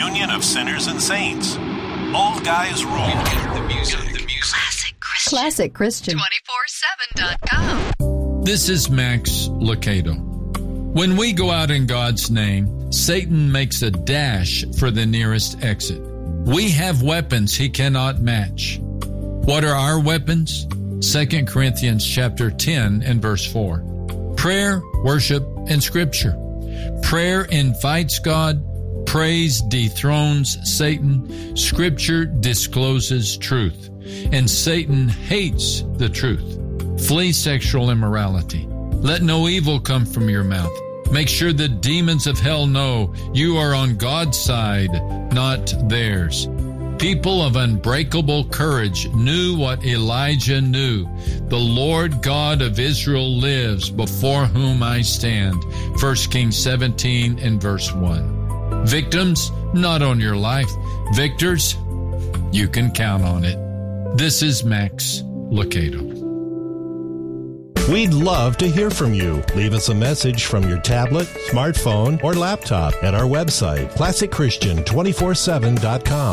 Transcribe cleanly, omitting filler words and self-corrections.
union of sinners and saints. Old guys rule. The music. Classic Christian. 247.com. This is Max Lucado. When we go out in God's name, Satan makes a dash for the nearest exit. We have weapons he cannot match. What are our weapons? 2 Corinthians chapter 10 and verse 4. Prayer, worship, and Scripture. Prayer invites God. Praise dethrones Satan. Scripture discloses truth. And Satan hates the truth. Flee sexual immorality. Let no evil come from your mouth. Make sure the demons of hell know you are on God's side, not theirs. People of unbreakable courage knew what Elijah knew. The Lord God of Israel lives, before whom I stand. 1 Kings 17 and verse 1. Victims, not on your life. Victors, you can count on it. This is Max Lucado. We'd love to hear from you. Leave us a message from your tablet, smartphone, or laptop at our website, ClassicChristian247.com.